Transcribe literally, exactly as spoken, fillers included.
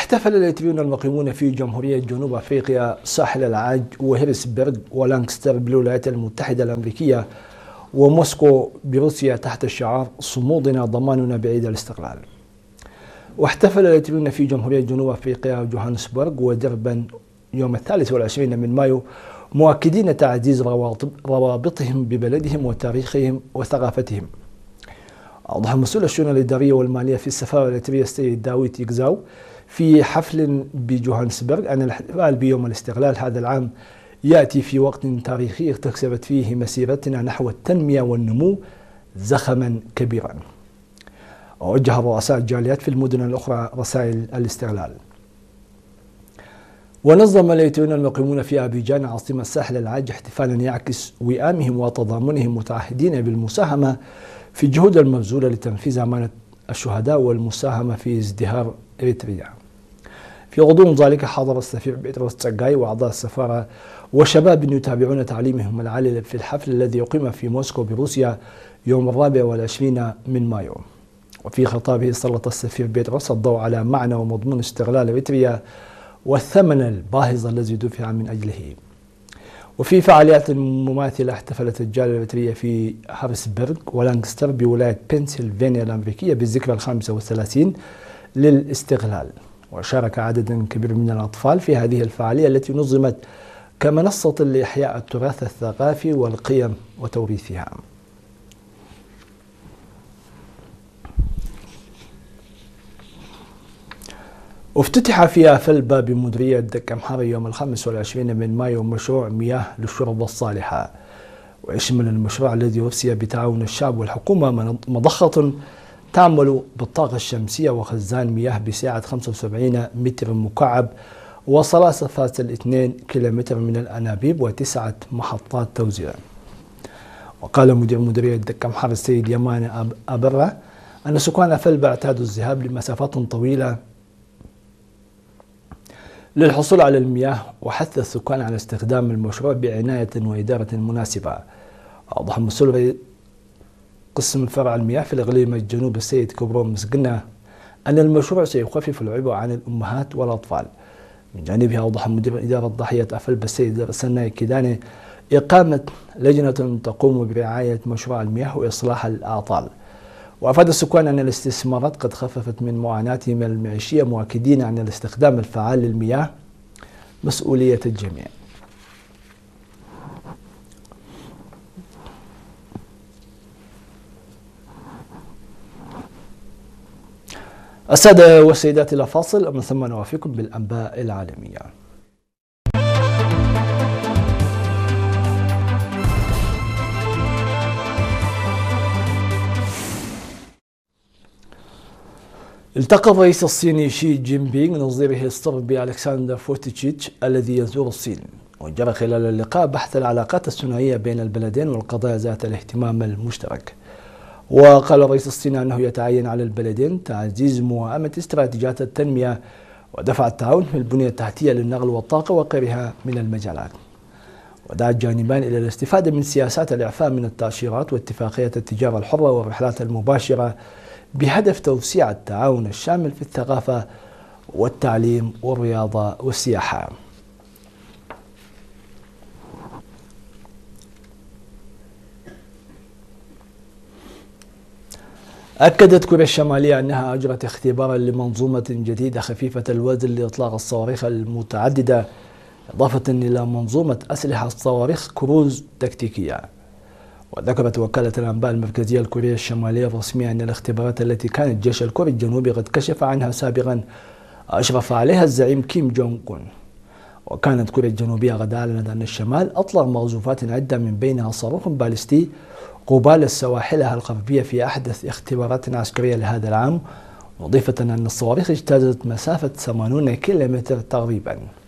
احتفل الإريتريون المقيمون في جمهورية جنوب أفريقيا ساحل العاج وهيرسبرغ ولانكستر بالولايات المتحدة الأمريكية وموسكو بروسيا تحت الشعار صمودنا ضماننا بعيد الاستقلال. واحتفل الإريتريون في جمهورية جنوب أفريقيا وجوهانسبرغ ودربن يوم الثالث والعشرين من مايو مؤكدين تعزيز روابطهم ببلدهم وتاريخهم وثقافتهم. أوضح مسؤول الشؤون الإدارية والمالية في السفارة الإريترية السيد داويت يكزاو في حفل بجوهانسبرغ أن الاحتفال بيوم الاستقلال هذا العام يأتي في وقت تاريخي اكتسبت فيه مسيرتنا نحو التنمية والنمو زخما كبيرا. ووجه رؤساء الجاليات في المدن الأخرى رسائل الاستقلال. ونظم الإريتريون المقيمون في أبيجان عاصمة ساحل العاج احتفالا يعكس وئامهم وتضامنهم متعهدين بالمساهمة في الجهود المبذولة لتنفيذ أمانة الشهداء والمساهمة في ازدهار إريتريا. في غضون ذلك حضر السفير بطرس تسقاي وأعضاء السفارة وشباب يتابعون تعليمهم العالي في الحفل الذي يقيم في موسكو بروسيا يوم الرابع والعشرين من مايو. وفي خطابه سلط السفير بطرس الضوء على معنى ومضمون استقلال إريتريا والثمن الباهظ الذي دفع من أجله. وفي فعاليات مماثلة احتفلت الجالية الإريترية في هارسبرغ ولانكستر بولاية بنسلفانيا الأمريكية بالذكرى الخامسة والثلاثين للاستقلال. وشارك عدد كبير من الأطفال في هذه الفعالية التي نظمت كمنصة لإحياء التراث الثقافي والقيم وتوريثها. افتتح في أفلبا بمديرية دك أمحارة يوم الخامس والعشرين من مايو مشروع مياه للشرب الصالحة. ويشمل المشروع الذي أسس بتعاون الشعب والحكومة مضخة تعمل بالطاقة الشمسية وخزان مياه بسعة خمسة وسبعين متر مكعب وثلاثة فاصلة اثنين كيلومتر من الأنابيب وتسعة محطات توزيع. وقال مدير مديرية دك أمحارة السيد يمان أبرة أن سكان أفلبا اعتادوا الذهاب لمسافات طويلة للحصول على المياه، وحث السكان على استخدام المشروع بعناية وإدارة مناسبة. أوضح مسؤول قسم فرع المياه في الإقليم الجنوب السيد كبروم مسقنة أن المشروع سيخفف العبء عن الأمهات والأطفال. من جانبها أوضح مدير إدارة ضاحية أفلبا السيد سناي كيداني إقامة لجنة تقوم برعاية مشروع المياه وإصلاح الأعطال. وأفاد السكان أن الاستثمارات قد خففت من معاناتهم المعيشية مؤكدين أن الاستخدام الفعال للمياه مسؤولية الجميع. السادة والسيدات إلى فاصل ومن ثم نوافيكم بالأنباء العالمية. التقى الرئيس الصيني شي جين بينغ نظيره الصربي ألكسندر فوتيتشيتش الذي يزور الصين. وجرى خلال اللقاء بحث العلاقات الثنائية بين البلدين والقضايا ذات الاهتمام المشترك. وقال الرئيس الصيني أنه يتعين على البلدين تعزيز موائمة استراتيجيات التنمية ودفع التعاون في البنية التحتية للنقل والطاقة وغيرها من المجالات. ودعا الجانبان إلى الاستفادة من سياسات الإعفاء من التأشيرات واتفاقية التجارة الحرة والرحلات المباشرة بهدف توسيع التعاون الشامل في الثقافة والتعليم والرياضة والسياحة. أكدت كوريا الشمالية أنها أجرت اختبارا لمنظومة جديدة خفيفة الوزن لإطلاق الصواريخ المتعددة، إضافة إلى منظومة أسلحة صواريخ كروز تكتيكية. وذكرت وكالة الأنباء المركزية الكورية الشمالية الرسمية أن الاختبارات التي كان الجيش الكوري الجنوبي قد كشف عنها سابقا أشرف عليها الزعيم كيم جونغ أون. وكانت كوريا الجنوبية قد أعلنت أن الشمال أطلق مقذوفات عدة من بينها صاروخ باليستي قبال سواحلها الغربية في أحدث اختبارات عسكرية لهذا العام، مضيفة أن الصواريخ اجتازت مسافة ثمانين كيلومتر تقريبا.